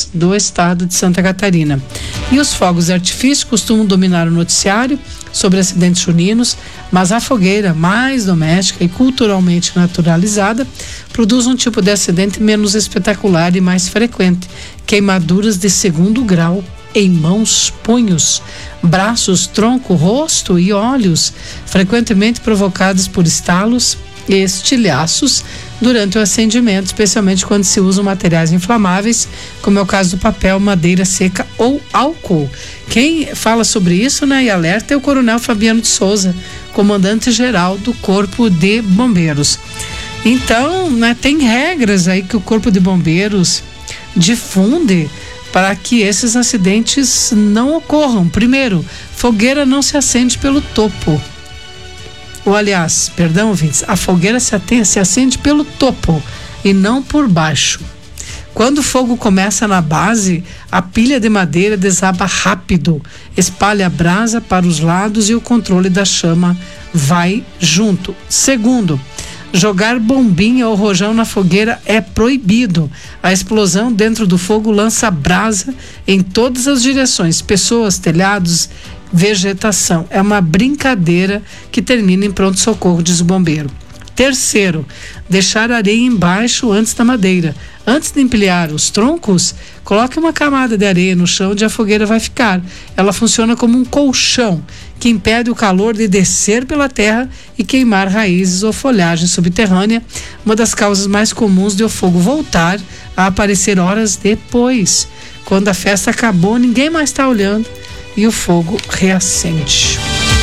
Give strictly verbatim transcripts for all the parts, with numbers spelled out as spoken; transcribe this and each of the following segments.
do estado de Santa Catarina. E os fogos de artifício costumam dominar o noticiário sobre acidentes juninos, mas a fogueira, mais doméstica e culturalmente naturalizada, produz um tipo de acidente menos espetacular e mais frequente: queimaduras de segundo grau em mãos, punhos, braços, tronco, rosto e olhos, frequentemente provocadas por estalos e estilhaços durante o acendimento, especialmente quando se usam materiais inflamáveis, como é o caso do papel, madeira seca ou álcool. Quem fala sobre isso, né, e alerta é o Coronel Fabiano de Souza, comandante-geral do Corpo de Bombeiros. Então, né, tem regras aí que o Corpo de Bombeiros difunde para que esses acidentes não ocorram. Primeiro, fogueira não se acende pelo topo. Ou aliás, perdão, ouvintes, a fogueira se, atende, se acende pelo topo e não por baixo. Quando o fogo começa na base, a pilha de madeira desaba rápido, espalha a brasa para os lados e o controle da chama vai junto. Segundo, jogar bombinha ou rojão na fogueira é proibido. A explosão dentro do fogo lança brasa em todas as direções, pessoas, telhados, vegetação. É uma brincadeira que termina em pronto-socorro, diz o bombeiro. Terceiro, deixar areia embaixo antes da madeira. Antes de empilhar os troncos, coloque uma camada de areia no chão onde a fogueira vai ficar. Ela funciona como um colchão que impede o calor de descer pela terra e queimar raízes ou folhagem subterrânea, uma das causas mais comuns de o fogo voltar a aparecer horas depois. Quando a festa acabou, ninguém mais está olhando e o fogo reacende.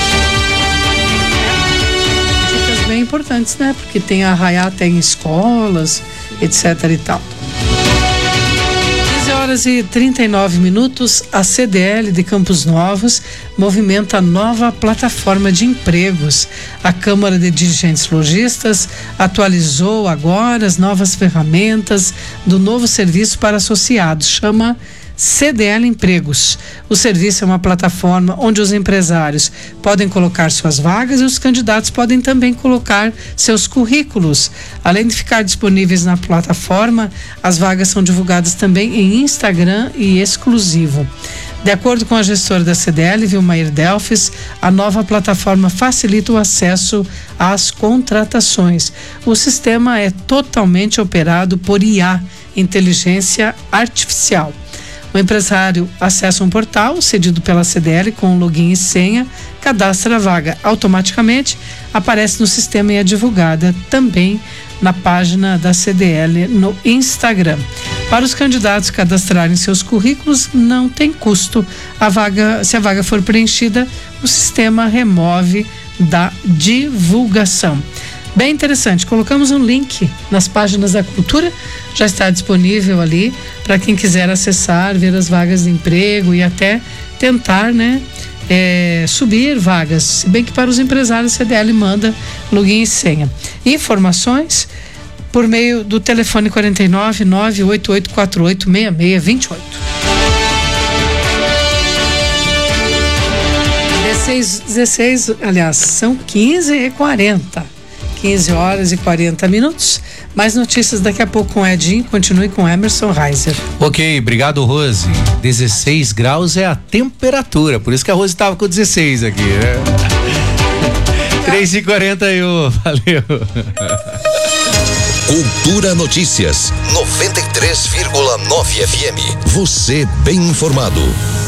Dicas bem importantes, né? Porque tem arraiá, tem escolas, etc e tal. quinze horas e trinta e nove minutos, a C D L de Campos Novos movimenta nova plataforma de empregos. A Câmara de Dirigentes Lojistas atualizou agora as novas ferramentas do novo serviço para associados, chama C D L Empregos. O serviço é uma plataforma onde os empresários podem colocar suas vagas e os candidatos podem também colocar seus currículos. Além de ficar disponíveis na plataforma, as vagas são divulgadas também em Instagram e exclusivo. De acordo com a gestora da C D L, Vilmair Delfes, a nova plataforma facilita o acesso às contratações. O sistema é totalmente operado por I A, inteligência artificial. O empresário acessa um portal cedido pela C D L com login e senha, cadastra a vaga. Automaticamente aparece no sistema e é divulgada também na página da C D L no Instagram. Para os candidatos cadastrarem seus currículos, não tem custo. A vaga, se a vaga for preenchida, o sistema remove da divulgação. Bem interessante, colocamos um link nas páginas da Cultura, já está disponível ali para quem quiser acessar, ver as vagas de emprego e até tentar, né, é, subir vagas, se bem que para os empresários a C D L manda login e senha. Informações por meio do telefone quarenta e nove, nove oito oito quatro oito, seis seis dois oito. dezesseis, dezesseis, aliás, são quinze e quarenta. quinze horas e quarenta minutos. Mais notícias daqui a pouco com o Edinho. Continue com Emerson Reiser. Ok, obrigado, Rose. dezesseis graus é a temperatura, por isso que a Rose estava com dezesseis aqui, né? três e quarenta e um, valeu. Cultura Notícias, noventa e três vírgula nove F M. Você bem informado.